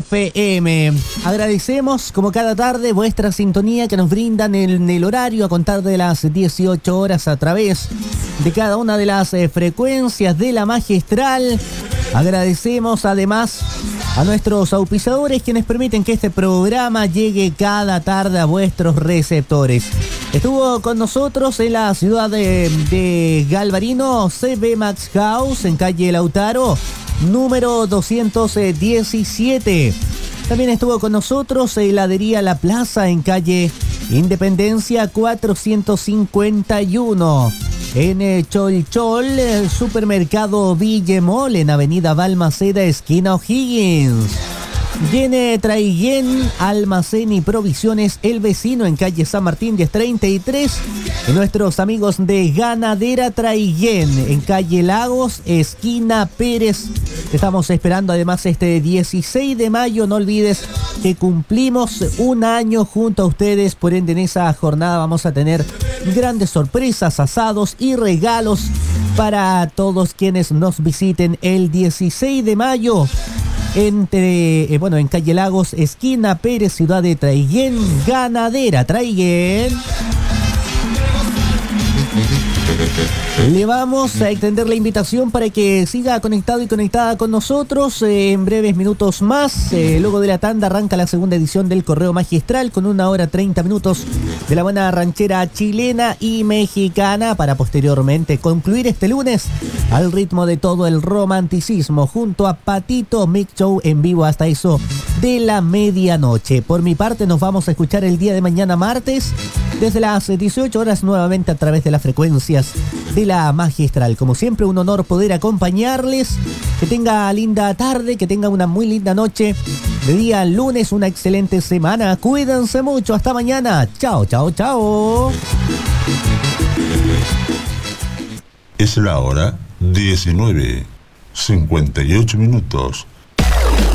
FM. Agradecemos, como cada tarde, vuestra sintonía que nos brindan en el horario a contar de las 18 horas a través de cada una de las frecuencias de la Magistral. Agradecemos además a nuestros auspiciadores quienes permiten que este programa llegue cada tarde a vuestros receptores. Estuvo con nosotros en la ciudad de Galvarino, CB Max House, en calle Lautaro, número 217. También estuvo con nosotros heladería La Plaza, en calle Independencia 451. En Cholchol, el supermercado Villemol, en avenida Balmaceda, esquina O'Higgins. Viene Traiguén, almacén y provisiones El Vecino, en calle San Martín 1033. Y nuestros amigos de Ganadera Traiguén, en calle Lagos, esquina Pérez. Te estamos esperando además este 16 de mayo. No olvides que cumplimos un año junto a ustedes. Por ende, en esa jornada vamos a tener grandes sorpresas, asados y regalos para todos quienes nos visiten el 16 de mayo. En calle Lagos, esquina Pérez, ciudad de Traiguén, Ganadera Traiguén. Le vamos a extender la invitación para que siga conectado y conectada con nosotros en breves minutos más. Luego de la tanda arranca la segunda edición del Correo Magistral con 1 hora 30 minutos de la buena ranchera chilena y mexicana, para posteriormente concluir este lunes al ritmo de todo el romanticismo junto a Patito Mix Show en vivo hasta eso de la medianoche. Por mi parte, nos vamos a escuchar el día de mañana martes desde las 18 horas nuevamente a través de las frecuencias de la Magistral. Como siempre, un honor poder acompañarles. Que tenga linda tarde, que tenga una muy linda noche de día lunes, una excelente semana. Cuídense mucho, hasta mañana. Chao, chao, chao. Es la hora 19:58.